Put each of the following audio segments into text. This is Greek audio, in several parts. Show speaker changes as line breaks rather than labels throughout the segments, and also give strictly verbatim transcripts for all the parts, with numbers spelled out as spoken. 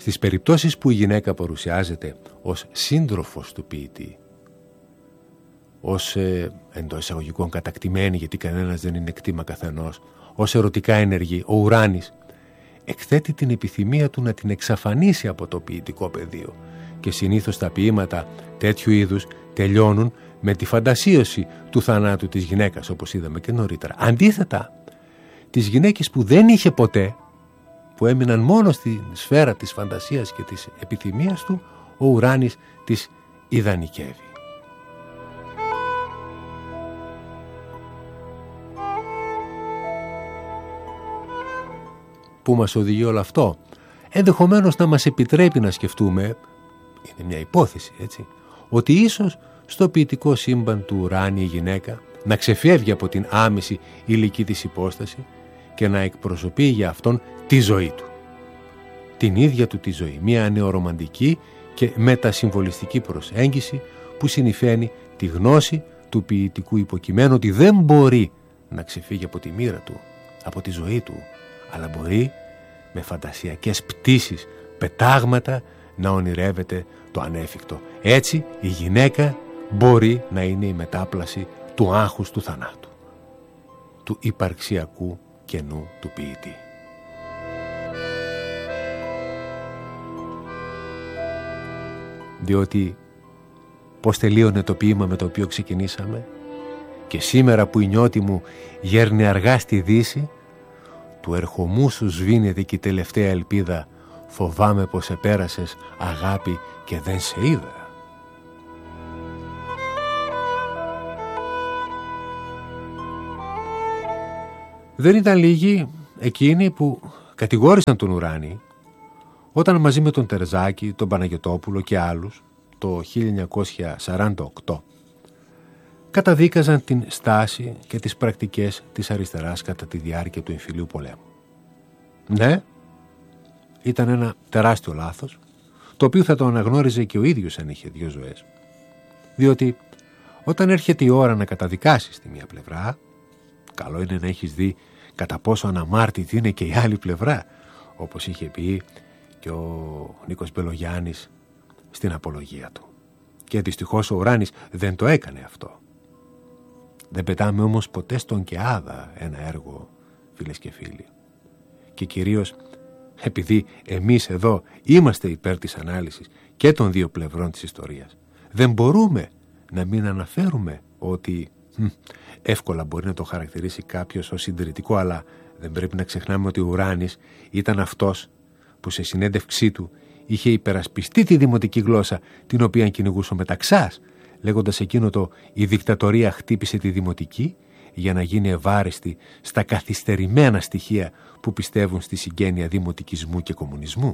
Στις περιπτώσεις που η γυναίκα παρουσιάζεται ως σύντροφος του ποιητή, ως ε, εντός εισαγωγικών κατακτημένη, γιατί κανένας δεν είναι κτήμα καθενός, ως ερωτικά ενεργή, ο Ουράνης εκθέτει την επιθυμία του να την εξαφανίσει από το ποιητικό πεδίο, και συνήθως τα ποίηματα τέτοιου είδους τελειώνουν με τη φαντασίωση του θανάτου της γυναίκας, όπως είδαμε και νωρίτερα. Αντίθετα, τις γυναίκες που δεν είχε ποτέ, που έμειναν μόνο στη σφαίρα της φαντασίας και της επιθυμίας του, ο Ουράνης τις ιδανικεύει. Πού μας οδηγεί όλο αυτό? Ενδεχομένως να μας επιτρέπει να σκεφτούμε, είναι μια υπόθεση έτσι, ότι ίσως στο ποιητικό σύμπαν του Ουράνη η γυναίκα να ξεφεύγει από την άμεση ηλική της υπόσταση και να εκπροσωπεί για αυτόν τη ζωή του. Την ίδια του τη ζωή. Μια νεορομαντική και μετασυμβολιστική προσέγγιση που συνυφαίνει τη γνώση του ποιητικού υποκειμένου ότι δεν μπορεί να ξεφύγει από τη μοίρα του, από τη ζωή του, αλλά μπορεί με φαντασιακές πτήσεις, πετάγματα να ονειρεύεται το ανέφικτο. Έτσι η γυναίκα μπορεί να είναι η μετάπλαση του άγχους του θανάτου, του υπαρξιακού κενού του ποιητή. Διότι πώς τελείωνε το ποίημα με το οποίο ξεκινήσαμε? Και σήμερα που η νιώτη μου γέρνει αργά στη δύση, του ερχομού σου σβήνεται και η τελευταία ελπίδα, φοβάμαι πως επέρασες αγάπη και δεν σε είδα. Δεν ήταν λίγοι εκείνοι που κατηγόρησαν τον Ουράνη όταν μαζί με τον Τερζάκη, τον Παναγιωτόπουλο και άλλους το χίλια εννιακόσια σαράντα οκτώ καταδίκαζαν την στάση και τις πρακτικές της αριστεράς κατά τη διάρκεια του εμφυλίου πολέμου. Ναι, ήταν ένα τεράστιο λάθος, το οποίο θα το αναγνώριζε και ο ίδιος αν είχε δύο ζωές. Διότι όταν έρχεται η ώρα να καταδικάσεις τη μία πλευρά, καλό είναι να έχεις δει κατά πόσο αναμάρτητη είναι και η άλλη πλευρά, όπως είχε πει και ο Νίκος Μπελογιάννης στην απολογία του. Και δυστυχώς ο Ουράνης δεν το έκανε αυτό. Δεν πετάμε όμως ποτέ στον κεάδα ένα έργο, φίλες και φίλοι. Και κυρίως επειδή εμείς εδώ είμαστε υπέρ της ανάλυσης και των δύο πλευρών της ιστορίας, δεν μπορούμε να μην αναφέρουμε ότι μ, εύκολα μπορεί να το χαρακτηρίσει κάποιος ως συντηρητικό, αλλά δεν πρέπει να ξεχνάμε ότι ο Ουράνης ήταν αυτός που σε συνέντευξή του είχε υπερασπιστεί τη δημοτική γλώσσα, την οποία κυνηγούσε ο Μεταξάς, λέγοντας εκείνο το «η δικτατορία χτύπησε τη δημοτική» για να γίνει ευάρεστη στα καθυστερημένα στοιχεία που πιστεύουν στη συγγένεια δημοτικισμού και κομμουνισμού.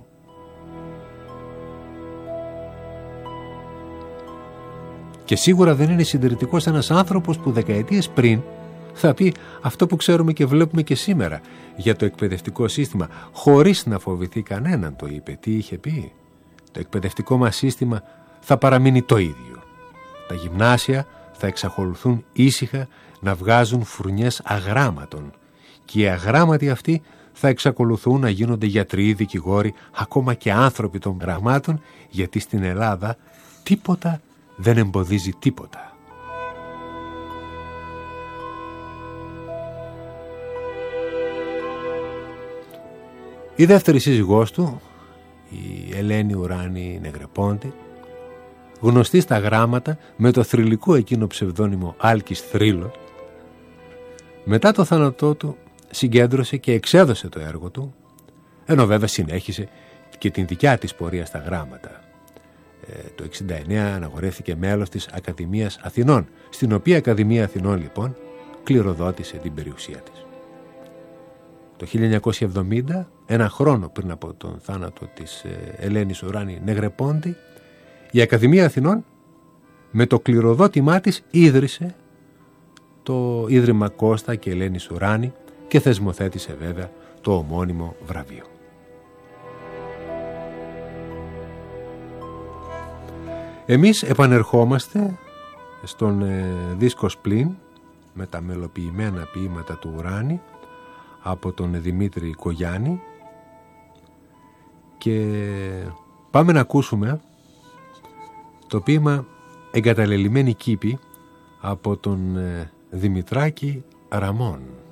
Και σίγουρα δεν είναι συντηρητικός ένας άνθρωπος που δεκαετίες πριν θα πει αυτό που ξέρουμε και βλέπουμε και σήμερα για το εκπαιδευτικό σύστημα, χωρίς να φοβηθεί κανέναν. Το είπε. Τι είχε πει? Το εκπαιδευτικό μας σύστημα θα παραμείνει το ίδιο. Τα γυμνάσια θα εξακολουθούν ήσυχα να βγάζουν φουρνιές αγράμματων και οι αγράμματοι αυτοί θα εξακολουθούν να γίνονται γιατροί, δικηγόροι, ακόμα και άνθρωποι των γραμμάτων, γιατί στην Ελλάδα τίποτα δεν εμποδίζει τίποτα. Η δεύτερη σύζυγός του, η Ελένη Ουράνη Νεγρεπόντη, γνωστή στα γράμματα με το θρυλικό εκείνο ψευδόνυμο Άλκης Θρύλο, μετά το θάνατό του συγκέντρωσε και εξέδωσε το έργο του, ενώ βέβαια συνέχισε και την δικιά της πορεία στα γράμματα. Ε, το εξήντα εννέα αναγορέθηκε μέλος της Ακαδημίας Αθηνών, στην οποία Ακαδημία Αθηνών λοιπόν κληροδότησε την περιουσία της. Το χίλια εννιακόσια εβδομήντα, ένα χρόνο πριν από τον θάνατο της ε, Ελένης Ουράνη Νεγρεπόντη, η Ακαδημία Αθηνών με το κληροδότημά της ίδρυσε το Ίδρυμα Κώστα και Ελένης Ουράνη και θεσμοθέτησε βέβαια το ομώνυμο βραβείο. Εμείς επανερχόμαστε στον ε, δίσκο Σπλήν με τα μελοποιημένα ποίηματα του Ουράνη από τον Δημήτρη Κογιάννη και πάμε να ακούσουμε το ποίημα «Εγκαταλελειμμένη κήπη» από τον Δημητράκη Ραμών.